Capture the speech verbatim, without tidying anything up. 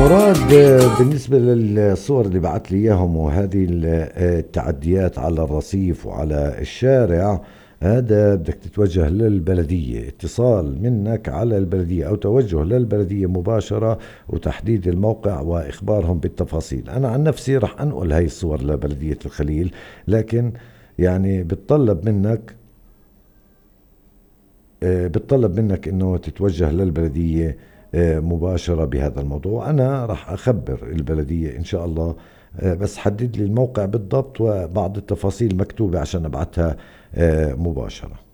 مراد، آه، بالنسبة للصور اللي بعت لي إياهم وهذه ال- آه، التعديات على الرصيف وعلى الشارع، هذا بدك تتوجه للبلدية، اتصال منك على البلدية أو توجه للبلدية مباشرة وتحديد الموقع وإخبارهم بالتفاصيل. أنا عن نفسي رح أنقل هاي الصور لبلدية الخليل، لكن يعني بتطلب منك آه، بتطلب منك انه تتوجه للبلدية آه، مباشرة بهذا الموضوع. انا راح اخبر البلدية ان شاء الله، آه، بس حدد لي الموقع بالضبط وبعض التفاصيل مكتوبة عشان ابعتها آه، مباشرة.